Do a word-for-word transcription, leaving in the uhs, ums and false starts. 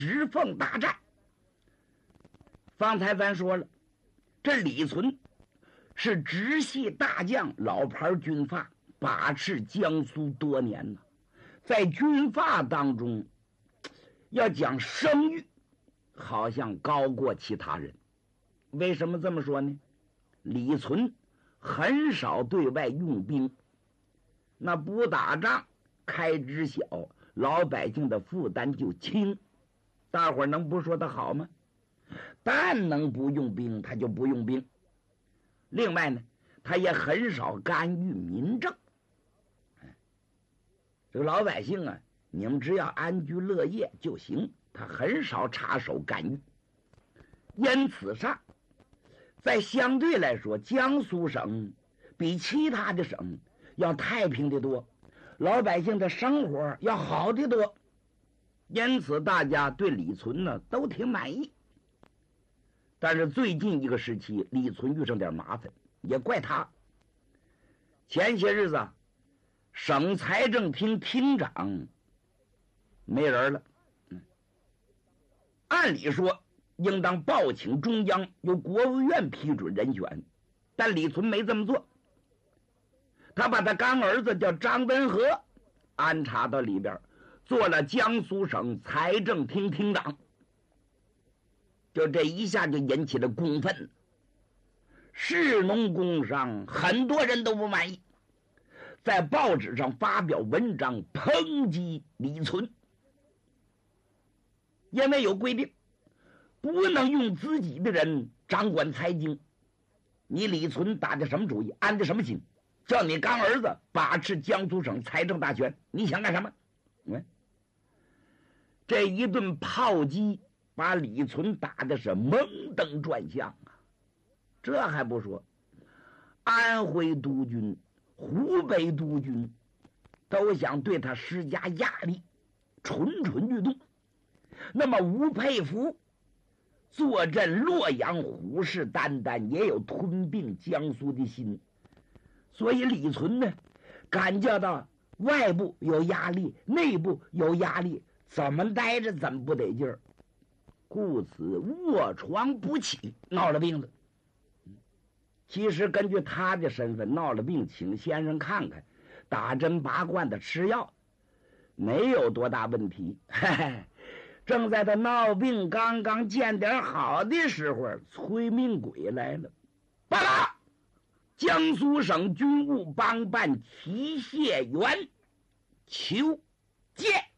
石凤大战。方才咱说了，这李存是直系大将，老牌军阀，把持江苏多年呢，在军阀当中要讲声誉好像高过其他人。为什么这么说呢？李存很少对外用兵，那不打仗开支小，老百姓的负担就轻，大伙儿能不说他好吗？但能不用兵他就不用兵。另外呢，他也很少干预民政。这个老百姓啊，你们只要安居乐业就行，他很少插手干预。因此上，在相对来说，江苏省比其他的省要太平的多，老百姓的生活要好的多，因此大家对李存呢都挺满意。但是最近一个时期，李存遇上点麻烦，也怪他。前些日子，省财政厅厅长没人了，嗯，按理说应当报请中央，由国务院批准人选，但李存没这么做。他把他干儿子叫张文和安插到里边，做了江苏省财政厅厅长。就这一下就引起了公愤，士农工商很多人都不满意，在报纸上发表文章抨击李存。因为有规定，不能用自己的人掌管财经。你李存打的什么主意，安的什么心，叫你干儿子把持江苏省财政大权，你想干什么？嗯，这一顿炮击把李存打的是蒙登转向啊！这还不说，安徽督军、湖北督军都想对他施加压力，蠢蠢欲动。那么吴佩孚坐镇洛阳，虎视眈眈，也有吞并江苏的心。所以李存呢，感觉到外部有压力，内部有压力，怎么待着怎么不得劲儿，故此卧床不起，闹了病了。其实根据他的身份，闹了病请先生看看，打针拔罐的吃药没有多大问题。嘿嘿，正在他闹病刚刚见点好的时候，催命鬼来了。报告，江苏省军务帮办提械员求见。